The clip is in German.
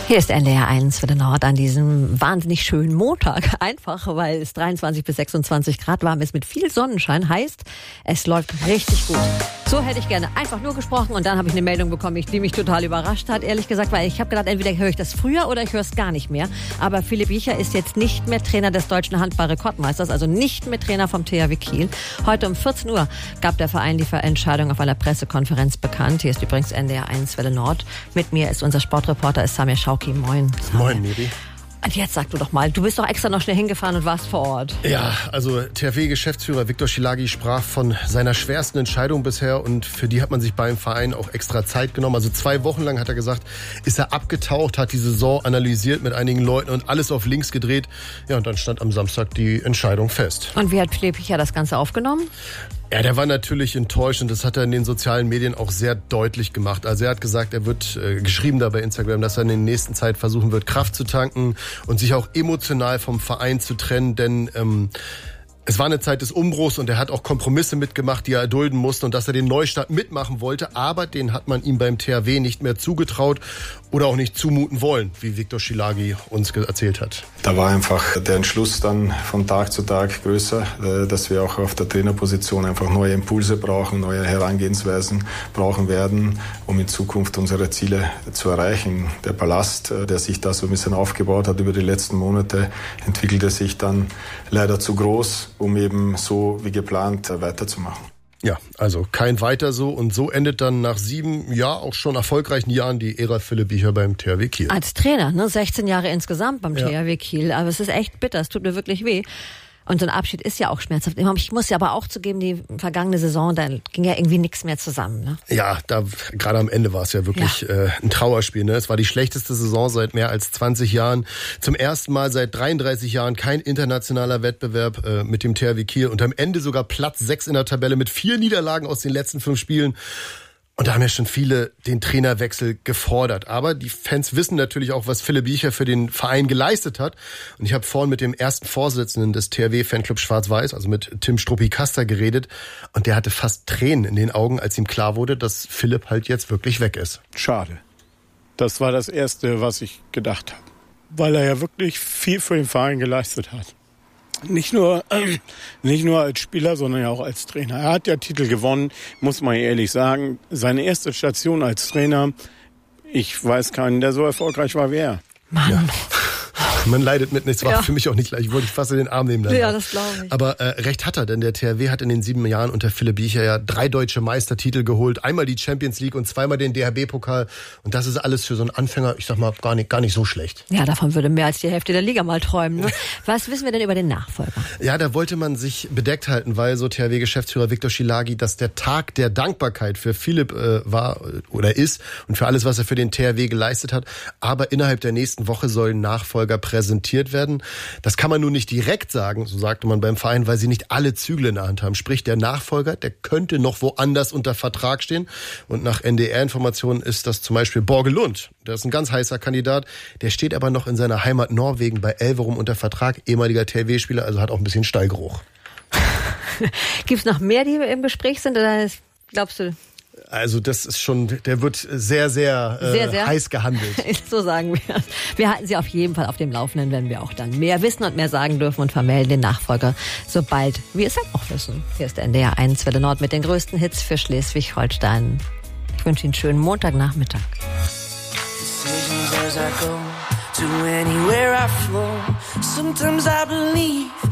Hier ist NDR 1 für den Nord an diesem wahnsinnig schönen Montag. Einfach, weil es 23 bis 26 Grad warm ist mit viel Sonnenschein. Heißt, es läuft richtig gut. So hätte ich gerne einfach nur gesprochen und dann habe ich eine Meldung bekommen, die mich total überrascht hat, ehrlich gesagt, weil ich habe gedacht, entweder höre ich das früher oder ich höre es gar nicht mehr. Aber Philipp Biecher ist jetzt nicht mehr Trainer des deutschen Handball-Rekordmeisters, also nicht mehr Trainer vom THW Kiel. Heute um 14 Uhr gab der Verein die Entscheidung auf einer Pressekonferenz bekannt. Hier ist übrigens NDR 1 Welle Nord. Mit mir ist unser Sportreporter Samir Schauki. Moin. Moin, Miri. Und jetzt sag du doch mal, du bist doch extra noch schnell hingefahren und warst vor Ort. Ja, also THW-Geschäftsführer Viktor Szilágyi sprach von seiner schwersten Entscheidung bisher und für die hat man sich beim Verein auch extra Zeit genommen. Also 2 Wochen lang, hat er gesagt, ist er abgetaucht, hat die Saison analysiert mit einigen Leuten und alles auf links gedreht. Ja, und dann stand am Samstag die Entscheidung fest. Und wie hat Philipp Biecher das Ganze aufgenommen? Ja, der war natürlich enttäuscht und das hat er in den sozialen Medien auch sehr deutlich gemacht. Also er hat gesagt, er wird geschrieben da bei Instagram, dass er in der nächsten Zeit versuchen wird, Kraft zu tanken und sich auch emotional vom Verein zu trennen, denn es war eine Zeit des Umbruchs und er hat auch Kompromisse mitgemacht, die er erdulden musste und dass er den Neustart mitmachen wollte, aber den hat man ihm beim THW nicht mehr zugetraut oder auch nicht zumuten wollen, wie Viktor Szilágyi uns erzählt hat. Da war einfach der Entschluss dann von Tag zu Tag größer, dass wir auch auf der Trainerposition einfach neue Impulse brauchen, neue Herangehensweisen brauchen werden, um in Zukunft unsere Ziele zu erreichen. Der Ballast, der sich da so ein bisschen aufgebaut hat über die letzten Monate, entwickelte sich dann leider zu groß, um eben so wie geplant weiterzumachen. Ja, also kein weiter so und so endet dann nach 7, ja auch schon erfolgreichen Jahren die Ära Philipp Biecher beim THW Kiel. Als Trainer, 16 Jahre insgesamt beim THW Kiel, aber es ist echt bitter, es tut mir wirklich weh. Und so ein Abschied ist ja auch schmerzhaft. Ich muss ja aber auch zugeben, die vergangene Saison, da ging ja irgendwie nichts mehr zusammen. Ne? Ja, da gerade am Ende war es ja wirklich ein Trauerspiel. Ne? Es war die schlechteste Saison seit mehr als 20 Jahren. Zum ersten Mal seit 33 Jahren kein internationaler Wettbewerb mit dem THW Kiel. Und am Ende sogar Platz 6 in der Tabelle mit 4 Niederlagen aus den letzten 5 Spielen. Und da haben ja schon viele den Trainerwechsel gefordert. Aber die Fans wissen natürlich auch, was Philipp Biecher für den Verein geleistet hat. Und ich habe vorhin mit dem ersten Vorsitzenden des THW-Fanclubs Schwarz-Weiß, also mit Tim Struppi-Kaster, geredet. Und der hatte fast Tränen in den Augen, als ihm klar wurde, dass Philipp halt jetzt wirklich weg ist. Schade. Das war das Erste, was ich gedacht habe. Weil er ja wirklich viel für den Verein geleistet hat. Nicht nur als Spieler, sondern ja auch als Trainer. Er hat ja Titel gewonnen, muss man ehrlich sagen. Seine erste Station als Trainer, ich weiß keinen, der so erfolgreich war wie er. Mann. Ja. Man leidet mit, es war für mich auch nicht gleich, ich wollte fast in den Arm nehmen. Ja, das glaube ich. Aber recht hat er, denn der THW hat in den 7 Jahren unter Philipp Biecher ja 3 deutsche Meistertitel geholt, einmal die Champions League und 2-mal den DHB-Pokal. Und das ist alles für so einen Anfänger, ich sag mal, gar nicht so schlecht. Ja, davon würde mehr als die Hälfte der Liga mal träumen. Ne? Was wissen wir denn über den Nachfolger? Ja, da wollte man sich bedeckt halten, weil so THW-Geschäftsführer Viktor Szilágyi, dass der Tag der Dankbarkeit für Philipp war oder ist und für alles, was er für den THW geleistet hat. Aber innerhalb der nächsten Woche sollen Nachfolger präsentiert werden. Das kann man nun nicht direkt sagen, so sagte man beim Verein, weil sie nicht alle Zügel in der Hand haben. Sprich, der Nachfolger, der könnte noch woanders unter Vertrag stehen. Und nach NDR-Informationen ist das zum Beispiel Borge Lund. Der ist ein ganz heißer Kandidat. Der steht aber noch in seiner Heimat Norwegen bei Elverum unter Vertrag. Ehemaliger THW-Spieler, also hat auch ein bisschen Stallgeruch. Gibt es noch mehr, die im Gespräch sind? Oder glaubst du... Also das ist schon, der wird sehr, sehr heiß gehandelt. So sagen wir. Wir halten Sie auf jeden Fall auf dem Laufenden, wenn wir auch dann mehr wissen und mehr sagen dürfen und vermelden den Nachfolger, sobald wir es dann auch wissen. Hier ist der NDR 1 Welle Nord mit den größten Hits für Schleswig-Holstein. Ich wünsche Ihnen einen schönen Montagnachmittag. Sometimes I believe